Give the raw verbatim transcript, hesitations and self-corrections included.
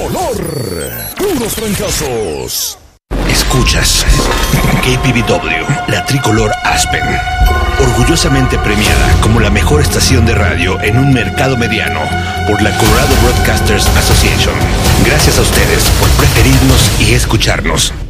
Tricolor. Puros fracasos. Escuchas K P V W, la Tricolor Aspen, orgullosamente premiada como la mejor estación de radio en un mercado mediano por la Colorado Broadcasters Association. Gracias a ustedes por preferirnos y escucharnos.